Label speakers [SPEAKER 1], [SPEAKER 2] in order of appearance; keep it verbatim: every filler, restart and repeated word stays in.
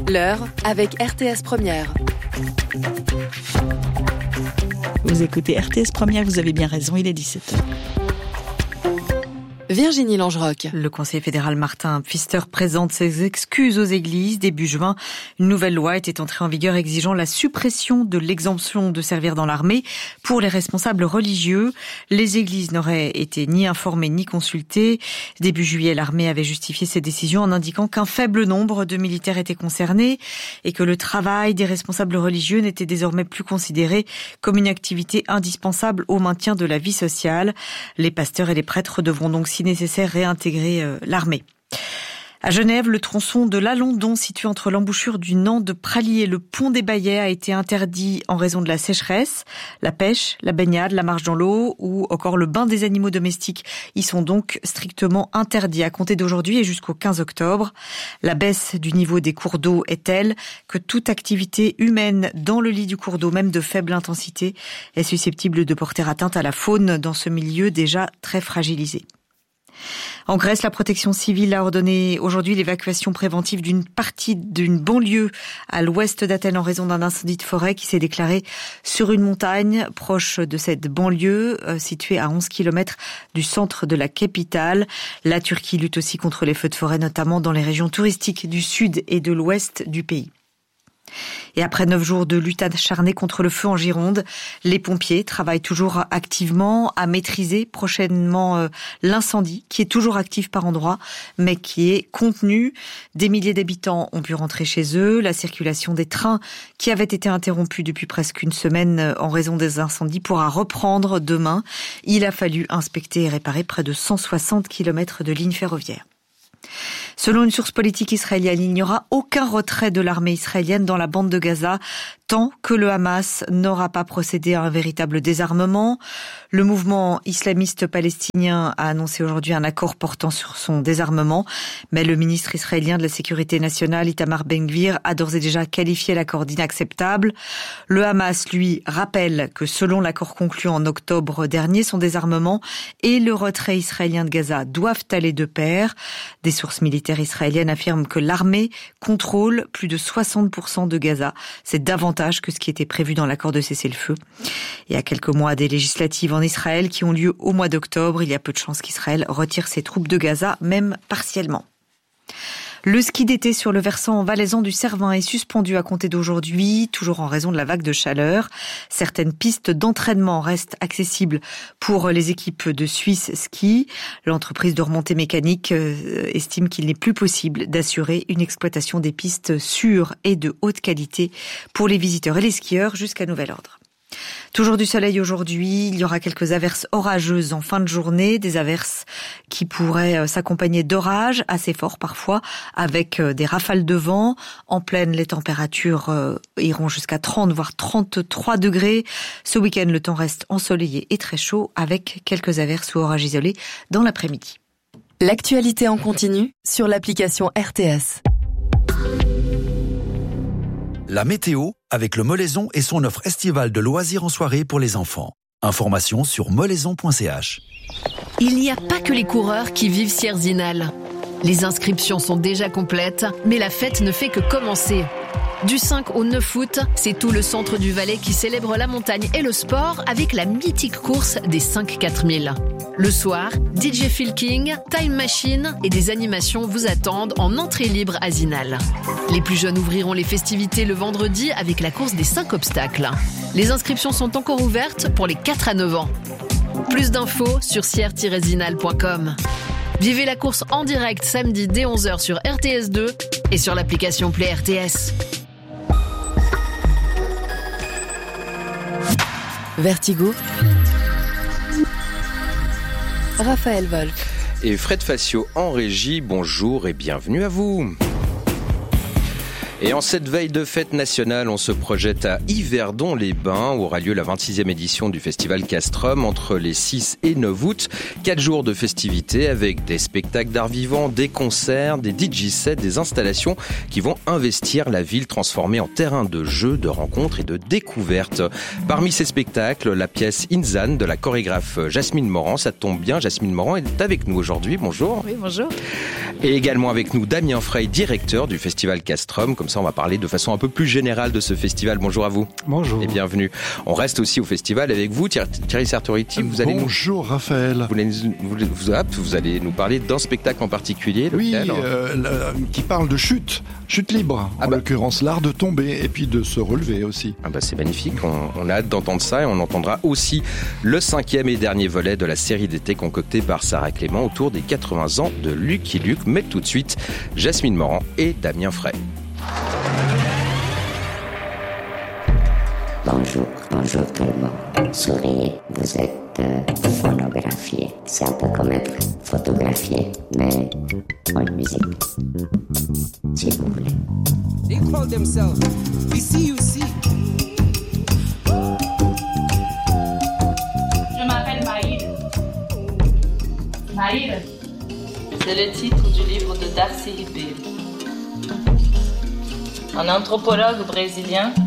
[SPEAKER 1] L'heure avec R T S Première.
[SPEAKER 2] Vous écoutez R T S Première, vous avez bien raison, il est dix-sept heures.
[SPEAKER 1] Virginie Langerock.
[SPEAKER 3] Le Conseil fédéral Martin Pfister présente ses excuses aux églises. Début juin, une nouvelle loi était entrée en vigueur exigeant la suppression de l'exemption de servir dans l'armée pour les responsables religieux. Les églises n'auraient été ni informées ni consultées. Début juillet, l'armée avait justifié ses décisions en indiquant qu'un faible nombre de militaires étaient concernés et que le travail des responsables religieux n'était désormais plus considéré comme une activité indispensable au maintien de la vie sociale. Les pasteurs et les prêtres devront donc si nécessaire réintégrer euh, l'armée. À Genève, le tronçon de l'Alondon, situé entre l'embouchure du Nant de Praly et le pont des Bayets, a été interdit en raison de la sécheresse. La pêche, la baignade, la marche dans l'eau ou encore le bain des animaux domestiques y sont donc strictement interdits à compter d'aujourd'hui et jusqu'au quinze octobre. La baisse du niveau des cours d'eau est telle que toute activité humaine dans le lit du cours d'eau, même de faible intensité, est susceptible de porter atteinte à la faune dans ce milieu déjà très fragilisé. En Grèce, la protection civile a ordonné aujourd'hui l'évacuation préventive d'une partie d'une banlieue à l'ouest d'Athènes en raison d'un incendie de forêt qui s'est déclaré sur une montagne proche de cette banlieue euh, située à onze kilomètres du centre de la capitale. La Turquie lutte aussi contre les feux de forêt, notamment dans les régions touristiques du sud et de l'ouest du pays. Et après neuf jours de lutte acharnée contre le feu en Gironde, les pompiers travaillent toujours activement à maîtriser prochainement euh, l'incendie qui est toujours actif par endroits, mais qui est contenu. Des milliers d'habitants ont pu rentrer chez eux. La circulation des trains qui avait été interrompue depuis presque une semaine en raison des incendies pourra reprendre demain. Il a fallu inspecter et réparer près de cent soixante kilomètres de lignes ferroviaires. Selon une source politique israélienne, il n'y aura aucun retrait de l'armée israélienne dans la bande de Gaza tant que le Hamas n'aura pas procédé à un véritable désarmement. Le mouvement islamiste palestinien a annoncé aujourd'hui un accord portant sur son désarmement, mais le ministre israélien de la Sécurité nationale, Itamar Ben-Gvir, a d'ores et déjà qualifié l'accord d'inacceptable. Le Hamas, lui, rappelle que selon l'accord conclu en octobre dernier, son désarmement et le retrait israélien de Gaza doivent aller de pair. Des sources militaires israéliennes affirment que l'armée contrôle plus de soixante pour cent de Gaza. C'est davantage que ce qui était prévu dans l'accord de cessez-le-feu. Et à quelques mois des législatives en Israël qui ont lieu au mois d'octobre, il y a peu de chances qu'Israël retire ses troupes de Gaza, même partiellement. Le ski d'été sur le versant valaisan du Cervin est suspendu à compter d'aujourd'hui, toujours en raison de la vague de chaleur. Certaines pistes d'entraînement restent accessibles pour les équipes de Suisse Ski. L'entreprise de remontée mécanique estime qu'il n'est plus possible d'assurer une exploitation des pistes sûres et de haute qualité pour les visiteurs et les skieurs jusqu'à nouvel ordre. Toujours du soleil aujourd'hui, il y aura quelques averses orageuses en fin de journée, des averses qui pourraient s'accompagner d'orages assez forts parfois, avec des rafales de vent. En pleine, les températures iront jusqu'à trente voire trente-trois degrés. Ce week-end, le temps reste ensoleillé et très chaud, avec quelques averses ou orages isolés dans l'après-midi.
[SPEAKER 1] L'actualité en continu sur l'application R T S.
[SPEAKER 4] La météo avec le Molaison et son offre estivale de loisirs en soirée pour les enfants. Informations sur molaison point c h.
[SPEAKER 5] Il n'y a pas que les coureurs qui vivent Sierzinal. Les inscriptions sont déjà complètes, mais la fête ne fait que commencer. Du cinq au neuf août, c'est tout le centre du Valais qui célèbre la montagne et le sport avec la mythique course des cinq quatre mille. Le soir, D J Phil King, Time Machine et des animations vous attendent en entrée libre à Zinal. Les plus jeunes ouvriront les festivités le vendredi avec la course des cinq obstacles. Les inscriptions sont encore ouvertes pour les quatre à neuf ans. Plus d'infos sur sier tiret zinal point com. Vivez la course en direct samedi dès onze heures sur R T S deux et sur l'application Play R T S.
[SPEAKER 1] Vertigo. Raphaël Wolf.
[SPEAKER 6] Et Fred Facio en régie, bonjour et bienvenue à vous. Et en cette veille de fête nationale, on se projette à Yverdon-les-Bains où aura lieu la vingt-sixième édition du festival Castrum entre les six et neuf août. Quatre jours de festivités avec des spectacles d'art vivant, des concerts, des D J sets, des installations qui vont investir la ville transformée en terrain de jeu, de rencontres et de découvertes. Parmi ces spectacles, la pièce Inzan de la chorégraphe Jasmine Morand. Ça tombe bien, Jasmine Morand est avec nous aujourd'hui. Bonjour.
[SPEAKER 7] Oui, bonjour.
[SPEAKER 6] Et également avec nous Damien Frey, directeur du festival Castrum. Comme comme ça on va parler de façon un peu plus générale de ce festival. Bonjour à vous.
[SPEAKER 7] Bonjour.
[SPEAKER 6] Et bienvenue. On reste aussi au festival avec vous, Thierry Sartoriti. Vous allez
[SPEAKER 7] Bonjour
[SPEAKER 6] nous...
[SPEAKER 7] Raphaël.
[SPEAKER 6] Vous allez, vous, vous, vous allez nous parler d'un spectacle en particulier.
[SPEAKER 7] Oui,
[SPEAKER 6] lequel,
[SPEAKER 7] euh, le, qui parle de chute, chute libre.
[SPEAKER 6] Ah
[SPEAKER 7] en
[SPEAKER 6] bah.
[SPEAKER 7] l'occurrence, l'art de tomber et puis de se relever aussi.
[SPEAKER 6] Ah bah c'est magnifique, on, on a hâte d'entendre ça et on entendra aussi le cinquième et dernier volet de la série d'été concoctée par Sarah Clément autour des quatre-vingts ans de Lucky Luke. Mais tout de suite, Jasmine Morand et Damien Frey.
[SPEAKER 8] Bonjour, bonjour tout le monde. Souriez, vous êtes euh, phonographié. C'est un peu comme être photographié, mais en musique. Si vous voulez.
[SPEAKER 9] They call themselves B C U C.
[SPEAKER 10] Je m'appelle Maïd. Maïd, c'est le titre du livre de Darcy Ribeiro. Un anthropologue brésilien